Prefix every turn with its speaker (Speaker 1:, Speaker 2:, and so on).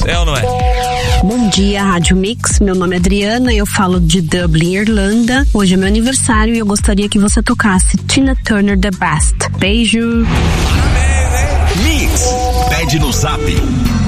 Speaker 1: É ou não é?
Speaker 2: Bom dia, Rádio Mix. Meu nome é Adriana, eu falo de Dublin, Irlanda. Hoje é meu aniversário e eu gostaria que você tocasse Tina Turner The Best. Beijo.
Speaker 3: Mix, pede no Zap